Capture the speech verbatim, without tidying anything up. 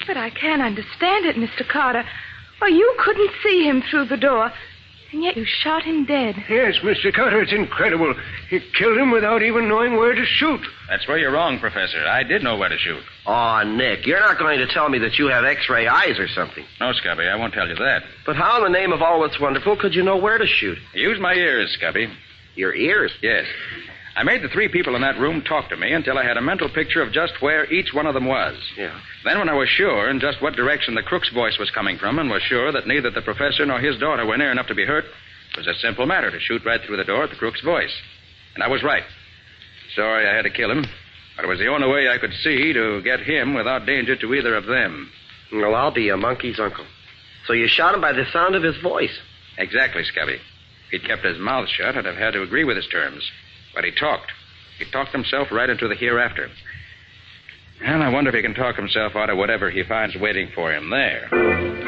But I can't understand it, Mister Carter. Why, you couldn't see him through the door, and yet you shot him dead. Yes, Mister Carter, it's incredible. He killed him without even knowing where to shoot. That's where you're wrong, Professor. I did know where to shoot. Aw, Nick, you're not going to tell me that you have X-ray eyes or something. No, Scubby, I won't tell you that. But how in the name of all that's wonderful could you know where to shoot? Use my ears, Scubby. Your ears? Yes. I made the three people in that room talk to me until I had a mental picture of just where each one of them was. Yeah. Then when I was sure in just what direction the crook's voice was coming from and was sure that neither the professor nor his daughter were near enough to be hurt, it was a simple matter to shoot right through the door at the crook's voice. And I was right. Sorry I had to kill him, but it was the only way I could see to get him without danger to either of them. Well, I'll be a monkey's uncle. So you shot him by the sound of his voice? Exactly, Scubby. If he'd kept his mouth shut, I'd have had to agree with his terms. But he talked. He talked himself right into the hereafter. And I wonder if he can talk himself out of whatever he finds waiting for him there.